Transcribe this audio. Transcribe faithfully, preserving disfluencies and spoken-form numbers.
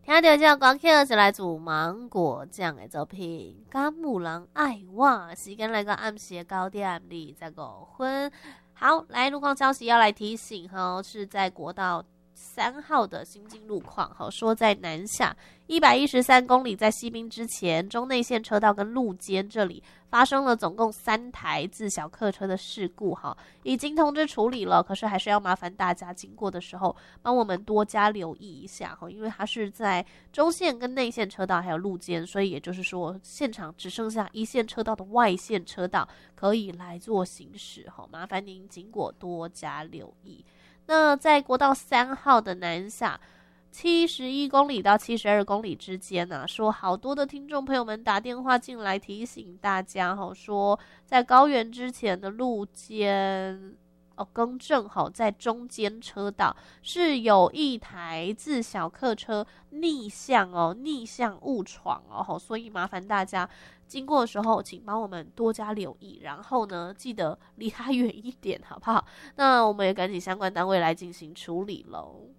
听到这首歌曲是来自芒果酱的作品《敢有人爱我》。时间来到暗时的九点二十五分。好，来路况消息要来提醒哈，是在国道三号的新进路况，好说在南下一百一十三公里，在西滨之前中内线车道跟路肩这里发生了总共三台自小客车的事故哈，已经通知处理了，可是还是要麻烦大家经过的时候帮我们多加留意一下哈，因为它是在中线跟内线车道还有路肩，所以也就是说现场只剩下一线车道的外线车道可以来做行驶哈，麻烦您经过多加留意。那在国道三号的南下七十一公里到七十二公里之间呢、啊，说好多的听众朋友们打电话进来提醒大家哈，说在高原之前的路肩哦更正好，在中间车道是有一台自小客车逆向哦逆向误闯哦，所以麻烦大家经过的时候，请帮我们多加留意，然后呢，记得离它远一点，好不好？那我们也赶紧相关单位来进行处理喽。